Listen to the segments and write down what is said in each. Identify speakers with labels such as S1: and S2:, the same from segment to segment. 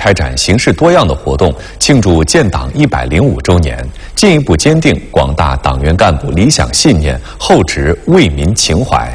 S1: 开展形式多样的活动，庆祝建党105周年，进一步坚定广大党员干部理想信念，厚植为民情怀。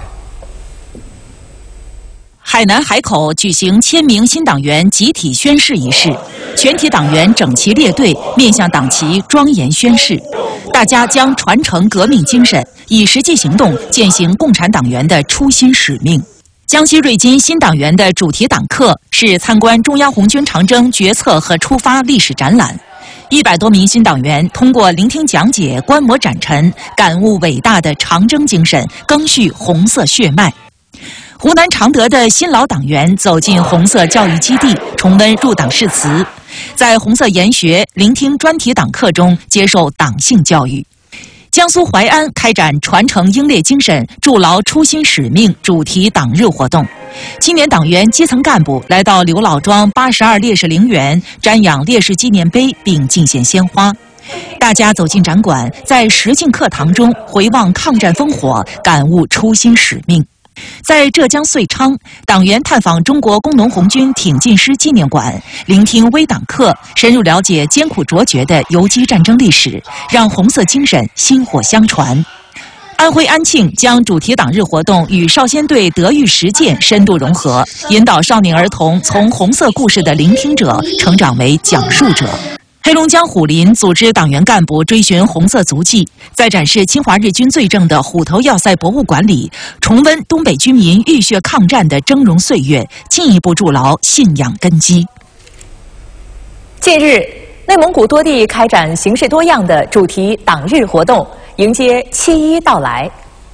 S2: 海南海口举行1000名新党员集体宣誓仪式，全体党员整齐列队，面向党旗庄严宣誓。大家将传承革命精神，以实际行动践行共产党员的初心使命。江西瑞金新党员的主题党课是参观中央红军长征决策和出发历史展览。100多名新党员通过聆听讲解、观摩展陈，感悟伟大的长征精神，赓续红色血脉。湖南常德的新老党员走进红色教育基地，重温入党誓词，在红色研学、聆听专题党课中接受党性教育。江苏淮安开展传承英烈精神、筑牢初心使命主题党日活动，青年党员基层干部来到刘老庄82烈士陵园，瞻仰烈士纪念碑并敬献鲜花。大家走进展馆，在实境课堂中回望抗战烽火，感悟初心使命。在浙江遂昌，党员探访中国工农红军挺进师纪念馆，聆听微党课，深入了解艰苦卓绝的游击战争历史，让红色精神薪火相传。安徽安庆将主题党日活动与少先队德育实践深度融合，引导少年儿童从红色故事的聆听者成长为讲述者。黑龙江虎林组织党员干部追寻红色足迹，在展示侵华日军罪证的虎头要塞博物馆里，重温东北军民浴血抗战的峥嵘岁月，进一步筑牢信仰根基。
S3: 近日，内蒙古多地开展形式多样的主题党日活动，迎接7·1到来。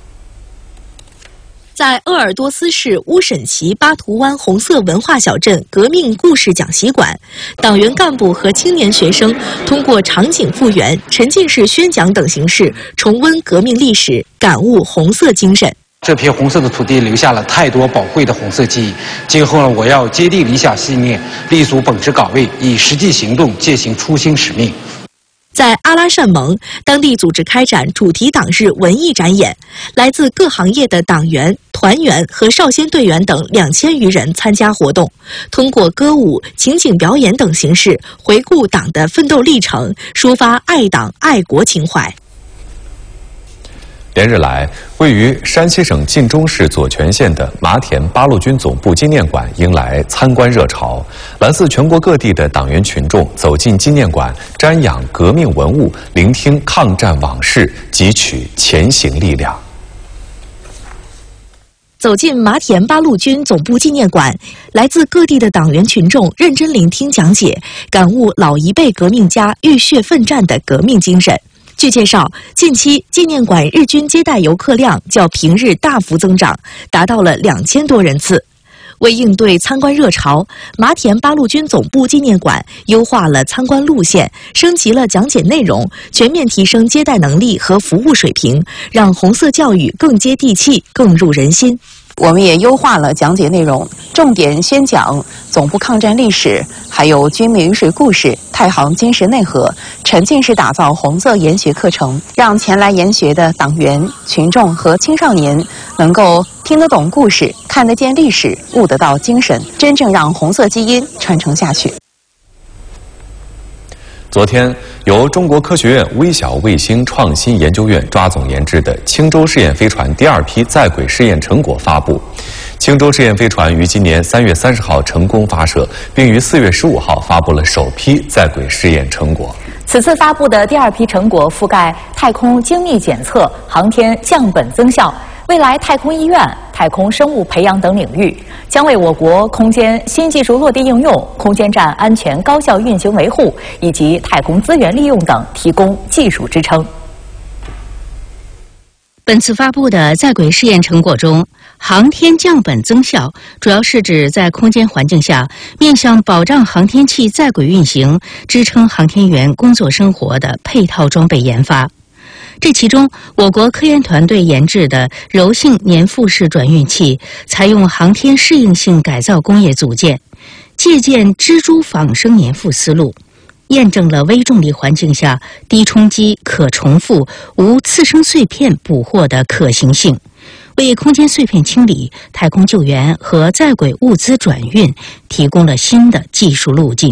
S4: 在鄂尔多斯市乌审旗巴图湾红色文化小镇革命故事讲习馆，党员干部和青年学生通过场景复原、沉浸式宣讲等形式，重温革命历史，感悟红色精神。
S5: 这片红色的土地留下了太多宝贵的红色记忆。今后呢，我要坚定理想信念，立足本职岗位，以实际行动践行初心使命。
S4: 在阿拉善盟，当地组织开展主题党日文艺展演，来自各行业的党员、团员和少先队员等2000余人参加活动，通过歌舞、情景表演等形式回顾党的奋斗历程，抒发爱党爱国情怀。
S1: 连日来，位于山西省晋中市左权县的麻田八路军总部纪念馆迎来参观热潮，来自全国各地的党员群众走进纪念馆，瞻仰革命文物，聆听抗战往事，汲取前行力量。
S4: 走进麻田八路军总部纪念馆，来自各地的党员群众认真聆听讲解，感悟老一辈革命家浴血奋战的革命精神。据介绍，近期纪念馆日均接待游客量较平日大幅增长，达到了2000多人次。为应对参观热潮，麻田八路军总部纪念馆优化了参观路线，升级了讲解内容，全面提升接待能力和服务水平，让红色教育更接地气、更入人心。
S6: 我们也优化了讲解内容，重点宣讲总部抗战历史，还有军民雨水故事、太行军事内核，沉浸式打造红色研学课程，让前来研学的党员、群众和青少年能够听得懂故事，看得见历史，悟得到精神，真正让红色基因传承下去。
S1: 昨天，由中国科学院微小卫星创新研究院抓总研制的青州试验飞船第2批在轨试验成果发布。青州试验飞船于今年3月30号成功发射，并于4月15号发布了首批在轨试验成果。
S3: 此次发布的第2批成果覆盖太空精密检测、航天降本增效、未来太空医院、太空生物培养等领域，将为我国空间新技术落地应用、空间站安全高效运行维护以及太空资源利用等提供技术支撑。
S7: 本次发布的在轨试验成果中，航天降本增效主要是指在空间环境下，面向保障航天器在轨运行、支撑航天员工作生活的配套装备研发。这其中，我国科研团队研制的柔性粘附式转运器，采用航天适应性改造工业组件，借鉴蜘蛛仿生粘附思路，验证了微重力环境下低冲击、可重复、无次生碎片捕获的可行性，为空间碎片清理、太空救援和在轨物资转运提供了新的技术路径。